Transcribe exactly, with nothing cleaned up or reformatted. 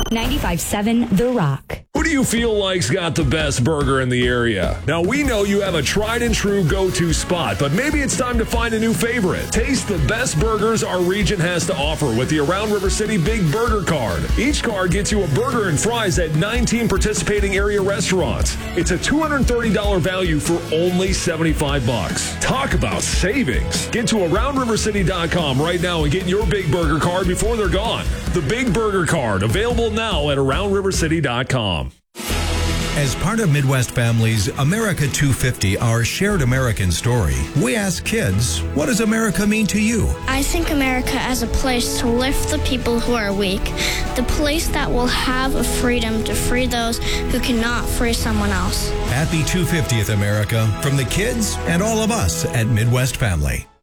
ninety-five seven The Rock. Who do you feel like's got the best burger in the area? Now, we know you have a tried and true go-to spot, but maybe it's time to find a new favorite. Taste the best burgers our region has to offer with the Around River City Big Burger Card. Each card gets you a burger and fries at nineteen participating area restaurants. It's a two hundred thirty dollars value for only seventy-five bucks. Talk about savings. Get to around river city dot com right now and get your Big Burger Card before they're gone. The Big Burger Card, available now at around river city dot com. As part of Midwest Family's America two fifty, our shared American story, we ask kids, what does America mean to you? I think America as a place to lift the people who are weak, the place that will have a freedom to free those who cannot free someone else. Happy two hundred fiftieth America from the kids and all of us at Midwest Family.